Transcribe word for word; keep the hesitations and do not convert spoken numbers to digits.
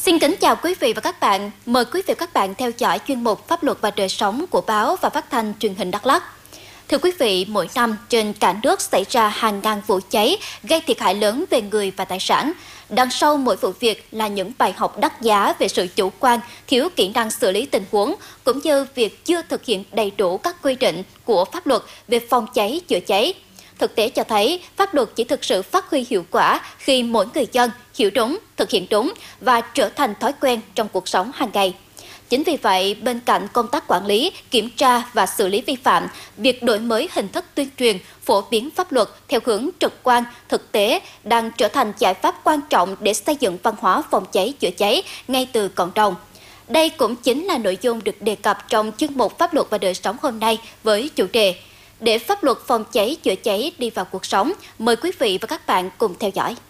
Xin kính chào quý vị và các bạn. Mời quý vị và các bạn theo dõi chuyên mục Pháp luật và đời sống của báo và phát thanh truyền hình Đắk Lắk. Thưa quý vị, mỗi năm trên cả nước xảy ra hàng ngàn vụ cháy gây thiệt hại lớn về người và tài sản. Đằng sau mỗi vụ việc là những bài học đắt giá về sự chủ quan, thiếu kỹ năng xử lý tình huống, cũng như việc chưa thực hiện đầy đủ các quy định của pháp luật về phòng cháy chữa cháy. Thực tế cho thấy, pháp luật chỉ thực sự phát huy hiệu quả khi mỗi người dân hiểu đúng, thực hiện đúng và trở thành thói quen trong cuộc sống hàng ngày. Chính vì vậy, bên cạnh công tác quản lý, kiểm tra và xử lý vi phạm, việc đổi mới hình thức tuyên truyền, phổ biến pháp luật theo hướng trực quan, thực tế đang trở thành giải pháp quan trọng để xây dựng văn hóa phòng cháy chữa cháy ngay từ cộng đồng. Đây cũng chính là nội dung được đề cập trong chuyên mục Pháp luật và đời sống hôm nay với chủ đề: để pháp luật phòng cháy chữa cháy đi vào cuộc sống. Mời quý vị và các bạn cùng theo dõi.